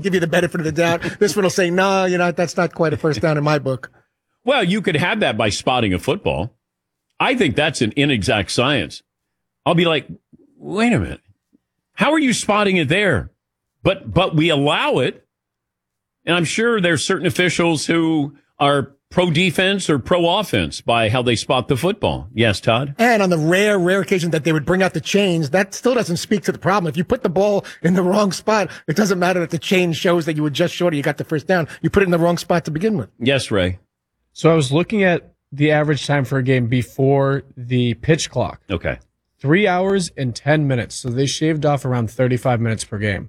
give you the benefit of the doubt. This one will say, no, that's not quite a first down in my book. Well, you could have that by spotting a football. I think that's an inexact science. I'll be like, wait a minute. How are you spotting it there? But we allow it. And I'm sure there's certain officials who are pro-defense or pro-offense by how they spot the football. Yes, Todd? And on the rare occasion that they would bring out the chains, that still doesn't speak to the problem. If you put the ball in the wrong spot, it doesn't matter that the chain shows that you were just short or you got the first down. You put it in the wrong spot to begin with. Yes, Ray. So I was looking at the average time for a game before the pitch clock. Okay. 3 hours and 10 minutes. So they shaved off around 35 minutes per game.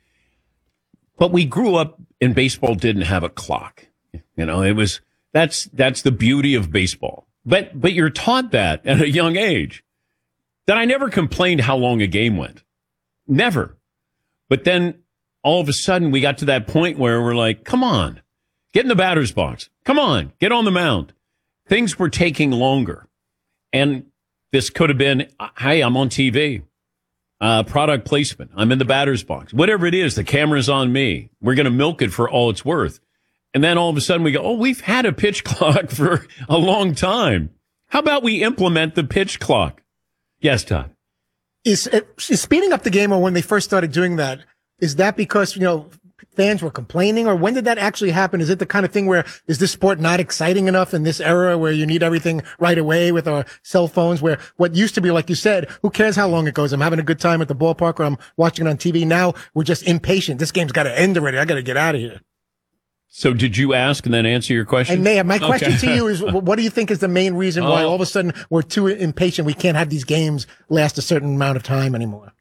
But we grew up and baseball didn't have a clock. It was that's the beauty of baseball. But you're taught that at a young age. That I never complained how long a game went. Never. But then all of a sudden we got to that point where we're like, come on, get in the batter's box. Come on, get on the mound. Things were taking longer. And this could have been, hey, I'm on TV. Product placement. I'm in the batter's box. Whatever it is, the camera's on me. We're going to milk it for all it's worth. And then all of a sudden we go, oh, we've had a pitch clock for a long time. How about we implement the pitch clock? Yes, Todd. Is speeding up the game, or when they first started doing that, is that because, fans were complaining, or when did that actually happen? Is it the kind of thing where is this sport not exciting enough in this era where you need everything right away with our cell phones, where what used to be, like you said, who cares how long it goes? I'm having a good time at the ballpark or I'm watching it on TV. Now we're just impatient. This game's got to end already. I got to get out of here. So did you ask and then answer your question? My question to you is, what do you think is the main reason why all of a sudden we're too impatient? We can't have these games last a certain amount of time anymore.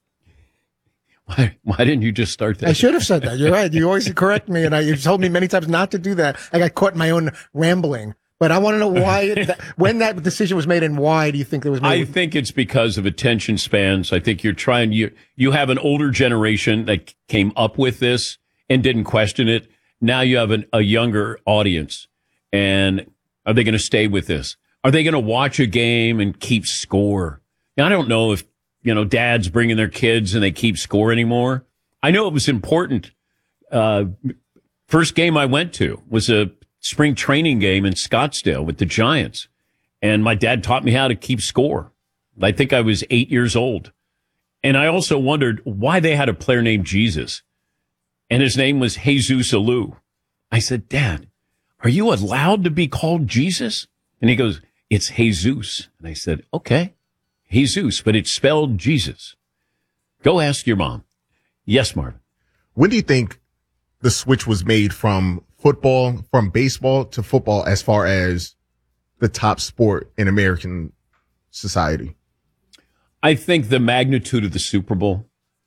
Why didn't you just start that? I should have said that. You're right. You always correct me, and you told me many times not to do that. I got caught in my own rambling. But I want to know why, when that decision was made, and why do you think it was made? I think it's because of attention spans. I think you have an older generation that came up with this and didn't question it. Now you have a younger audience. And are they going to stay with this? Are they going to watch a game and keep score? Now, I don't know if, dads bringing their kids and they keep score anymore. I know it was important. First game I went to was a spring training game in Scottsdale with the Giants. And my dad taught me how to keep score. I think I was 8 years old. And I also wondered why they had a player named Jesus. And his name was Jesus Alou. I said, Dad, are you allowed to be called Jesus? And he goes, it's Jesus. And I said, okay, Jesus, but it's spelled Jesus. Go ask your mom. Yes, Marvin. When do you think the switch was made from baseball to football as far as the top sport in American society? I think the magnitude of the Super Bowl.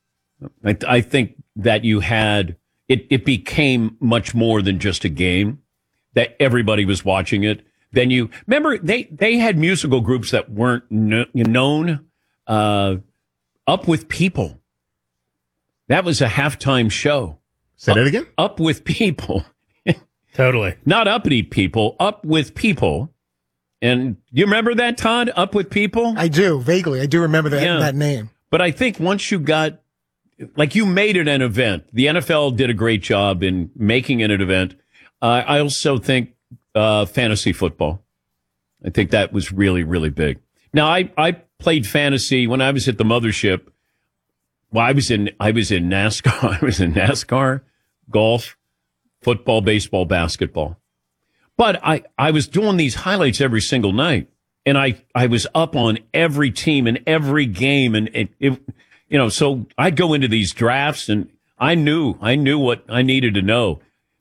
I think that you had, it became much more than just a game, that everybody was watching it. Then remember, they had musical groups that weren't known, Up With People. That was a halftime show. Say that again? Up With People. Totally. Not uppity people, Up With People. And you remember that, Todd? Up With People? I do, vaguely. I do remember that name. But I think once you got, you made it an event. The NFL did a great job in making it an event. I also think fantasy football. I think that was really, really big. Now, I played fantasy when I was at the mothership. Well, I was in NASCAR. I was in NASCAR, golf, football, baseball, basketball. But I was doing these highlights every single night. And I was up on every team and every game. And so I'd go into these drafts and I knew what I needed to know.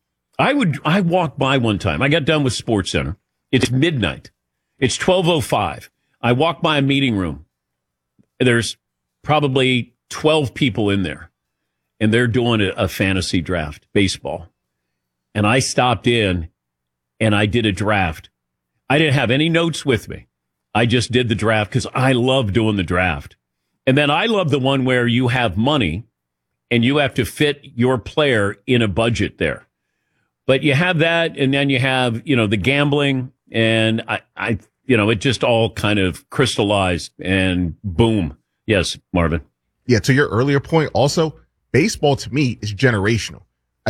I walked by one time. I got done with SportsCenter. It's midnight. It's 12:05. I walk by a meeting room. There's probably 12 people in there, and they're doing a fantasy draft, baseball. And I stopped in, and I did a draft. I didn't have any notes with me. I just did the draft because I love doing the draft. And then I love the one where you have money, and you have to fit your player in a budget there. But you have that, and then you have, the gambling, and it just all kind of crystallized, and boom. Yes, Marvin. Yeah, to your earlier point, also, baseball to me is generational.